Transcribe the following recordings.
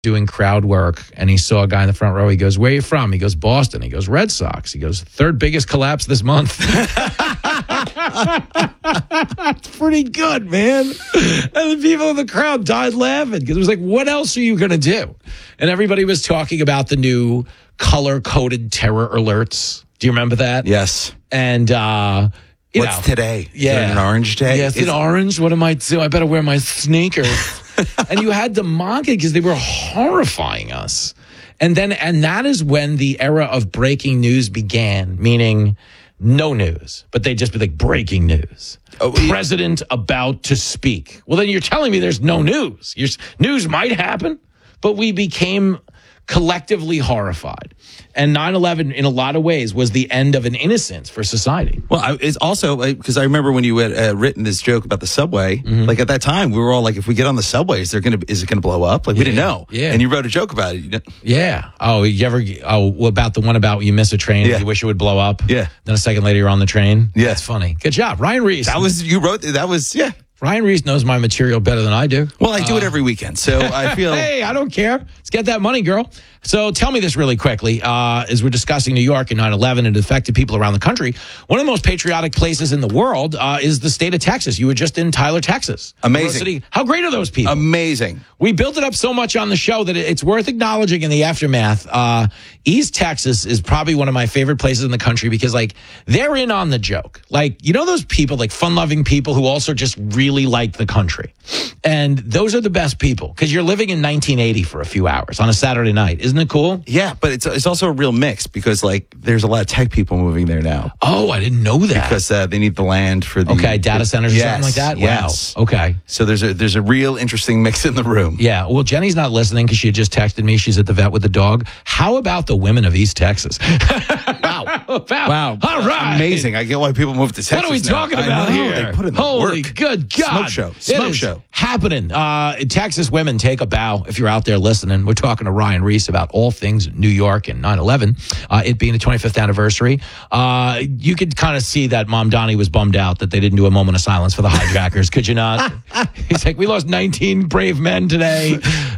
doing crowd work, and he saw a guy in the front row. He goes, "Where are you from?" He goes, "Boston." He goes, "Red Sox." He goes, "Third biggest collapse this month." It's pretty good, man. And the people in the crowd died laughing because it was like, what else are you going to do? And everybody was talking about the new color-coded terror alerts. Do you remember that? Yes. And, what's today? Yeah. Is it an orange day? Yeah, it's an orange. What am I doing? I better wear my sneakers. And you had to mock it because they were horrifying us. And that is when the era of breaking news began, meaning no news, but they'd just be like, breaking news. President about to speak. Well, then you're telling me there's no news. News might happen, but we became collectively horrified. And 9/11, in a lot of ways, was the end of an innocence for society. Well, it's also because I remember when you had written this joke about the subway. Mm-hmm. Like at that time, we were all like, "If we get on the subway, is it going to blow up?" Like we didn't know. Yeah. And you wrote a joke about it. Yeah. Oh, about the one about you miss a train, you wish it would blow up. Yeah. Then a second later, you're on the train. Yeah. That's funny. Good job, Ryan Reese. Yeah. Ryan Reese knows my material better than I do. Well, I do it every weekend, so I feel. Hey, I don't care. Let's get that money, girl. So tell me this really quickly. As we're discussing New York and 9/11 and it affected people around the country, one of the most patriotic places in the world is the state of Texas. You were just in Tyler, Texas. Amazing. How great are those people? Amazing. We built it up so much on the show that it's worth acknowledging in the aftermath. East Texas is probably one of my favorite places in the country because, like, they're in on the joke. Like, you know those people, like fun-loving people who also just really like the country. And those are the best people because you're living in 1980 for a few hours on a Saturday night. Isn't it cool? Yeah, but it's also a real mix because, like, there's a lot of tech people moving there now. Oh, I didn't know that. Because they need the land for the... Okay, data centers or something like that? Yes. Wow. Okay. So there's a real interesting mix in the room. Yeah. Well, Jenny's not listening because she had just texted me. She's at the vet with the dog. How about the women of East Texas? Wow. Wow. All right. Amazing. I get why people move to Texas. What are we talking about here? They put in the Holy work. good God. Smoke show. Happening. Texas women, take a bow. If you're out there listening, we're talking to Ryan Reese about all things New York and 9/11. It being the 25th anniversary. You could kind of see that Mom Donnie was bummed out that they didn't do a moment of silence for the hijackers. Could you not? He's like, we lost 19 brave men today.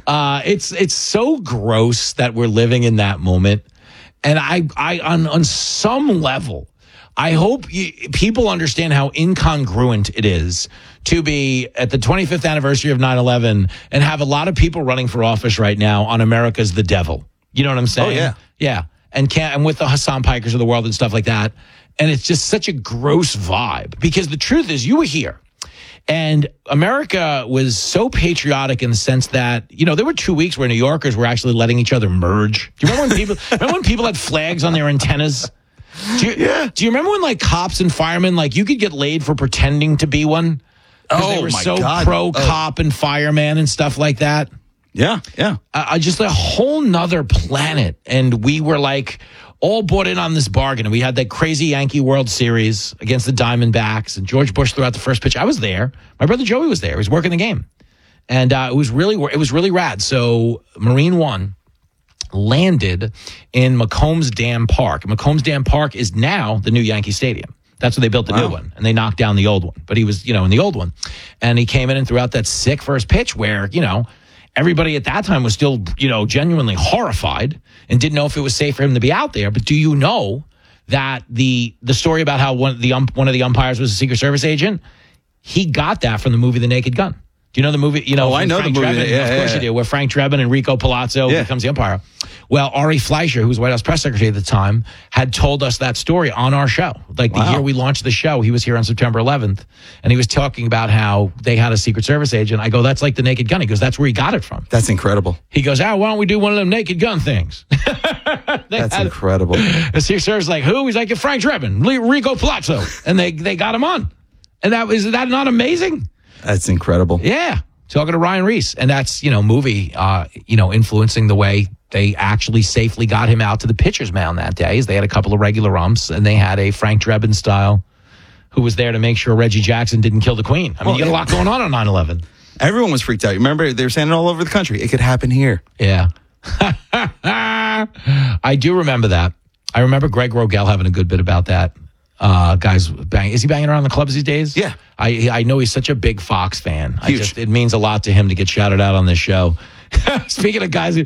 It's so gross that we're living in that moment. And I on some level, I hope people understand how incongruent it is to be at the 25th anniversary of 9/11 and have a lot of people running for office right now on America's the devil. You know what I'm saying? Oh, yeah. Yeah. And with the Hassan Pikers of the world and stuff like that. And it's just such a gross vibe because the truth is you were here. And America was so patriotic in the sense that, you know, there were 2 weeks where New Yorkers were actually letting each other merge. Do you remember when people had flags on their antennas? Do you remember when, like, cops and firemen, like, you could get laid for pretending to be one? They were so pro-cop and fireman and stuff like that. Yeah. Just a whole nother planet. And we were, like, all bought in on this bargain. And we had that crazy Yankee World Series against the Diamondbacks. And George Bush threw out the first pitch. I was there. My brother Joey was there. He was working the game. And it was really rad. So Marine One landed in McCombs Dam Park. And McCombs Dam Park is now the new Yankee Stadium. That's where they built the new one. And they knocked down the old one. But he was, in the old one. And he came in and threw out that sick first pitch where, everybody at that time was still, genuinely horrified and didn't know if it was safe for him to be out there. But do you know that the story about how one of the umpires was a Secret Service agent? He got that from the movie The Naked Gun. Do you know the movie? I know Frank the movie. Drebin, of course you do. Where Frank Drebin and Rico Palazzo becomes the umpire. Well, Ari Fleischer, who was White House press secretary at the time, had told us that story on our show. Like the year we launched the show, he was here on September 11th, and he was talking about how they had a Secret Service agent. I go, that's like The Naked Gun. He goes, that's where he got it from. That's incredible. He goes, why don't we do one of them Naked Gun things? That's incredible. The Secret Service like, who? He's like, Frank Drebin, Rico Palazzo. And they got him on. And is that not amazing? That's incredible. Yeah. Talking to Ryan Reese. And that's, movie, influencing the way they actually safely got him out to the pitcher's mound that day. They had a couple of regular umps, and they had a Frank Drebin style who was there to make sure Reggie Jackson didn't kill the Queen. I mean, you got a lot going on 9/11. Everyone was freaked out. Remember, they were saying it all over the country. It could happen here. Yeah. I do remember that. I remember Greg Rogel having a good bit about that. Guys, is he banging around the clubs these days? Yeah. I know he's such a big Fox fan. Huge. It means a lot to him to get shouted out on this show. Speaking of guys who